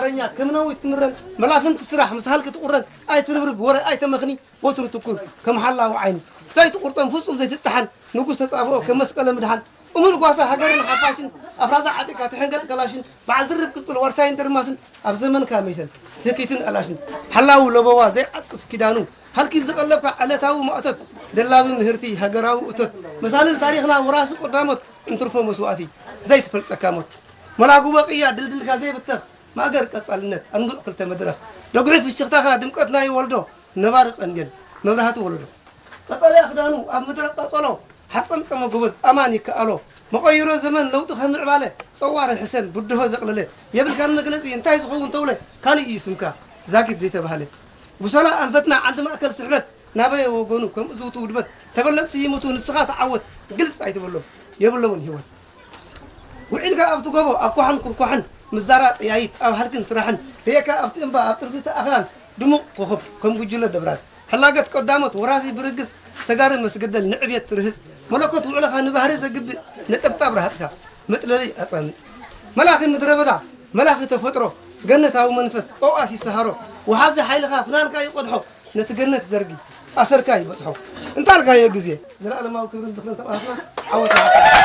عرنيا كمنا ويتمرن ملافن تسرح مسهلك تقرن أي تربرب ورا أي تمخني وتر تكون كم حلا وعين زي تقرطن فصم زي تتحن نقص تسافو كم مسكلة مدحن ومن قاسا هجرنا حفاشين أفراز عتيك تحنقت كلاشين بعد درب قصة ورساين درماسن أبزمن كاميسن ثقيتن ألاشين حلا ولبوا زي أصف كدانو هل كي زقلبك على تاو مأتت دلابين هرتي هجراو أتت مثال تاريخنا وراس قدامك انترفوا مسواتي زي تفلت كامت ملاقو بقية دل كازي بتخ ما قدر كسالنت أنقل كل تمدرخ لو قلت في الشيخ تاخا دمقتنا يولدو نبارك أنجل مبرهات ولدو قطالي أخدانو أب مدرق تصلو حسن سما جوز أماني كألو مقيرو زمن لو تخمر باله صوار الحسن بده زقلله يبل كان مجلس ينتهي زخون طوله كالي اسمك زاكت زيت بهاله بصلا أنفتنا عندما أكل سحبت نبي وجونو كم زوتو ودبت تبلست يموتوا نسخات عود جلس أي تبلو يبلو من هو وعلك أبتو جبو أكوحن كوحن مزارات يعيد أو هلكن صراحن هيك أبتنبا أبترزت أخلان دمو كوخب كم جوجل دبرات حلاقت قدامت وراسي برقص سجار مسجد النعبية ترهز ملكوت وعلى خان بهرز جب نتبتاب رهسك مثل لي أصلا ملاخي مدربدا ملاخي تفترو جنة أو منفس أو أسي سهرو وهذا حيل خاف فلان كاي قدحو نتجنة زرقي أسر كاي بصحو انت الكاي جزية زرق لما وكبر الزخرة سبعة عوض